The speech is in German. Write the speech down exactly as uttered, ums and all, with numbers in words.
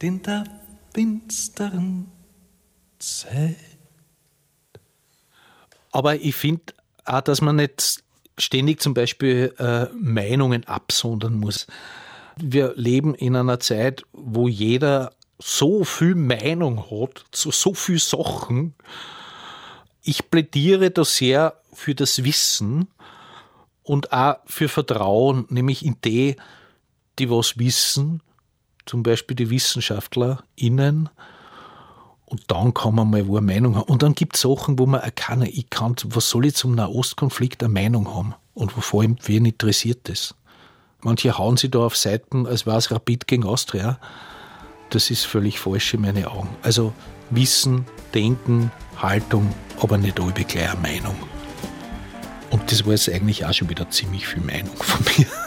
in der finsteren Zeit. Aber ich finde auch, dass man nicht ständig zum Beispiel äh, Meinungen absondern muss. Wir leben in einer Zeit, wo jeder so viel Meinung hat zu so vielen Sachen. Ich plädiere da sehr für das Wissen und auch für Vertrauen, nämlich in die, die was wissen, zum Beispiel die WissenschaftlerInnen. Und dann kann man mal wo eine Meinung haben. Und dann gibt es Sachen, wo man erkennen, ich kann, was soll ich zum Nahostkonflikt eine Meinung haben? Und vor allem, wen interessiert das? Manche hauen sich da auf Seiten, als wäre es Rapid gegen Austria. Das ist völlig falsch in meinen Augen. Also Wissen, Denken, Haltung, aber nicht alle gleich eine Meinung. Und das war jetzt eigentlich auch schon wieder ziemlich viel Meinung von mir.